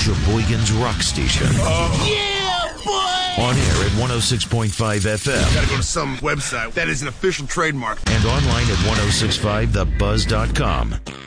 Sheboygan's rock station. Yeah, boy! On air at 106.5 FM. Gotta go to some website that is an official trademark. And online at 1065thebuzz.com.